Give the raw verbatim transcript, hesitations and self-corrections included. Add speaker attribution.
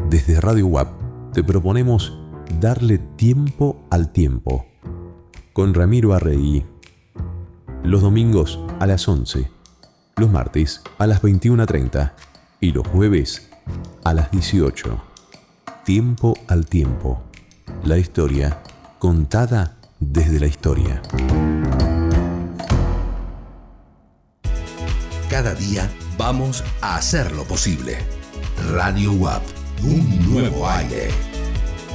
Speaker 1: Desde Radio U A P te proponemos darle tiempo al tiempo. Con Ramiro Arregui. Los domingos a las once, los martes a las veintiuna treinta y los jueves a las dieciocho. Tiempo al tiempo. La historia contada desde la historia.
Speaker 2: Cada día vamos a hacer lo posible. Radio U A P, un nuevo aire.